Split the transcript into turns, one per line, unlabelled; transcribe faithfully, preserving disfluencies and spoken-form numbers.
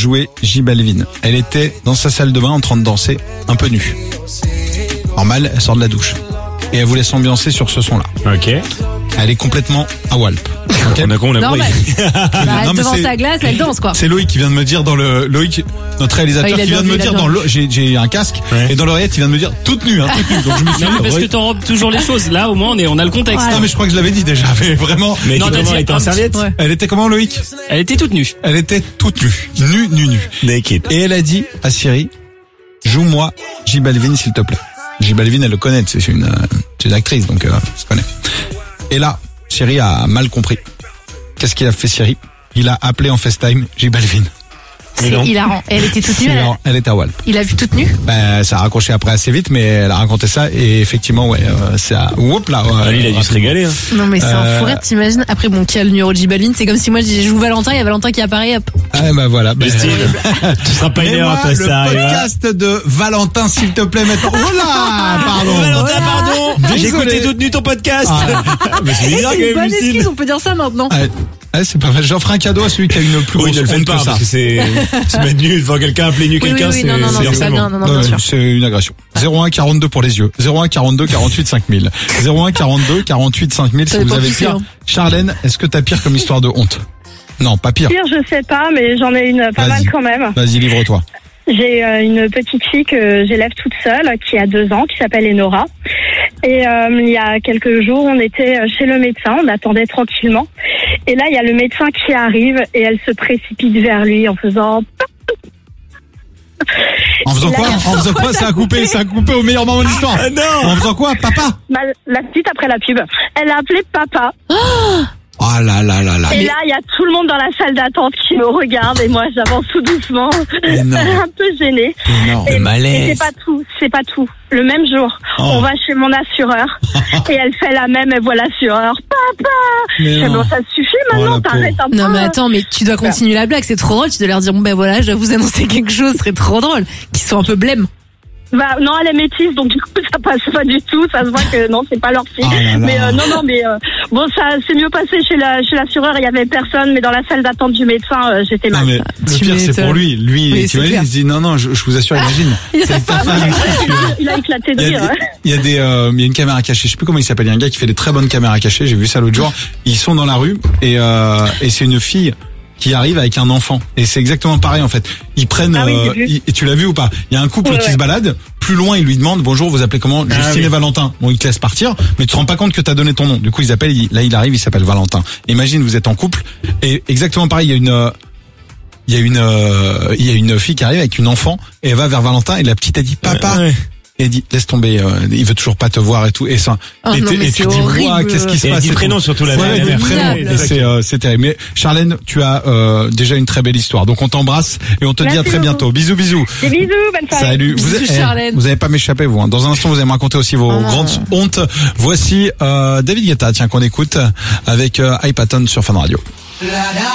jouait J Balvin. Elle était dans sa salle de bain en train de danser, un peu nue. Normal, elle sort de la douche. Et elle voulait s'ambiancer sur ce son-là.
Ok.
Elle est complètement à Walp. Okay.
On a quoi, on a
Normal. Bah,
Non, mais
devant
c'est-
sa glace, elle danse quoi.
C'est Loïc qui vient de me dire dans le Loïc, notre réalisateur,
Ah, il a
qui vient
bien
de me
vu, il a
dire
bien
dans
vu.
le j'ai j'ai un casque
Ouais.
et dans l'oreillette il vient de me dire toute nue, hein, toute nue. Donc je me suis
Non, mais
dit,
parce
ouais.
que t'enrobes toujours les choses. Là, au moins, on est, on a le contexte.
Voilà.
Non mais je crois que je l'avais dit déjà, mais vraiment.
Mais
Non,
non,
t'as dit
elle était en
un
serviette.
petit-
Ouais.
Elle était comment Loïc?
Elle était toute nue.
Elle était toute nue, nue, nue, nue.
Naked.
Et elle a dit à Siri, joue-moi J Balvin s'il te plaît. J Balvin elle le connaît, c'est une, euh, c'est une actrice donc euh, elle se connaît. Et là, Siri a mal compris. Qu'est-ce qu'il a fait Siri? Il a appelé en FaceTime J Balvin.
C'est hilarant. Et elle était toute nue. Elle,
Alors, elle était à Walp.
il a vu toute nue.
Ben, ça a raccroché après assez vite, mais elle a raconté ça et effectivement, ouais, euh, ça. Whoop là. ouais,
Ali, il a dû se
rapidement.
régaler. Hein.
Non mais c'est un
Euh,
fou rire, t'imagines. Après bon, qui a le numéro de J Balvin? C'est comme si moi je joue Valentin, il y a Valentin qui apparaît. Hop.
Ah ben voilà. Ben,
Justine, tu seras pas une
mets-moi
erreur, toi,
le
ça arrive. hein.
podcast de Valentin, s'il te plaît, maintenant. Voilà, pardon.
Valentin, pardon. J'ai
Désolé.
écouté toute nue ton podcast.
Ah.
Mais c'est bizarre,
C'est
quand
une
même,
bonne
Justine.
excuse, on peut dire ça maintenant.
Ah, ah, c'est pas mal. J'en ferai un cadeau à celui qui a une plus
Oui,
grosse
ne le
honte
faites pas,
que ça.
parce que c'est, se mettre nu devant quelqu'un, appeler nu
Oui,
quelqu'un,
oui, oui,
c'est,
non, non, non,
c'est
c'est pas
harcèlement.
bien, non, non, bien
Ouais,
sûr.
c'est une agression. zéro un quarante-deux pour les yeux. zéro un quarante-deux quarante-huit cinq mille. zéro un quarante-deux quarante-huit cinq mille
Ça
si vous
dépend
avez
qui c'est,
pire.
hein.
Charlène, est-ce que t'as pire comme histoire de honte? Non, pas pire.
Pire, je sais pas, mais j'en ai une pas
Vas-y.
mal quand même.
Vas-y, livre-toi.
J'ai euh, une petite fille que j'élève toute seule, qui a deux ans, qui s'appelle Enora. Et euh, il y a quelques jours, on était chez le médecin, on attendait tranquillement. Et là, il y a le médecin qui arrive et elle se précipite vers lui en faisant...
En faisant
Là,
quoi? En faisant quoi? Ça a coupé, ça a coupé au meilleur moment de l'histoire.
Ah non!
En faisant quoi? Papa?
Ma- la suite après la pub. Elle a appelé papa.
Oh là là là là.
Et là, il y a tout le monde dans la salle d'attente qui me regarde et moi, j'avance tout doucement.
Énorme.
Un peu gênée.
Énorme.
Et,
Le malaise.
et c'est pas tout, c'est pas tout. Le même jour,
Oh.
on va chez mon assureur et elle fait la même, elle voit l'assureur. Papa!
Mais
Je fais,
non.
bon, ça suffit
Oh,
maintenant,
la
t'arrêtes un peu.
Non mais attends, mais tu dois continuer la blague, c'est trop drôle, tu dois leur dire bon ben voilà, je dois vous annoncer quelque chose, ce serait trop drôle, qu'ils soient un peu blême.
Bah, non, elle est métisse, donc du coup, ça passe pas du tout. Ça se voit que non, c'est pas leur fille.
Ah là là.
Mais euh, non, non, mais euh, bon, ça c'est mieux passé chez la chez l'assureur. Il y avait personne, mais dans la salle d'attente du médecin, euh, j'étais
Non
mal.
mais le
Tu
pire c'est
m'étonnes.
pour lui. Lui,
Oui,
tu
c'est
imagines,
clair.
il se dit non non, je, je vous assure, imagine.
Il a sa
C'est ta
femme.
femme.
Il a éclaté de
Il y a
rire.
des, il y a des, euh, il y a une caméra cachée. Je sais plus comment il s'appelle. Il y a un gars qui fait des très bonnes caméras cachées. J'ai vu ça l'autre jour. Ils sont dans la rue et euh, et c'est une fille qui arrive avec un enfant. Et c'est exactement pareil en fait. Ils prennent.
Ah oui, j'ai
euh,
vu.
ils- et tu l'as vu ou pas? Il y a un couple
Ouais,
qui
ouais.
se balade. Plus loin, ils lui demandent bonjour, vous appelez comment?
Ah
Justine
oui.
et Valentin. Bon, ils te laissent partir, mais tu te rends pas compte que t'as donné ton nom. Du coup, ils appellent. il- Là, il arrive, il s'appelle Valentin. Imagine, vous êtes en couple et exactement pareil. Il y a une euh, il y a une euh, il y a une fille qui arrive avec une enfant et elle va vers Valentin et la petite a dit papa.
Ouais.
Et elle dit laisse tomber, euh, il veut toujours pas te voir et tout et ça.
Oh
et
non,
t'es-
mais
et tu
c'est
te dis
horrible.
ouah, qu'est-ce qui se
Et elle
passe
dit
et
le prénom
tout.
surtout la
Ouais,
la-
elle dit
la-
le prénom.
Formidable.
Et c'est euh, c'est terrible. Mais Charlène, tu as euh, déjà une très belle histoire. Donc on t'embrasse et on te dit à
Merci
très
beaucoup.
bientôt. Bisous bisous.
Des bisous, bonne soirée.
Salut.
Bisous,
eh,
Charlène.
vous allez pas m'échapper vous. Hein. Dans un instant, vous allez me raconter aussi vos
Oh non.
grandes hontes. Voici euh, David Guetta, tiens qu'on écoute avec euh, Hypaton sur Fun Radio.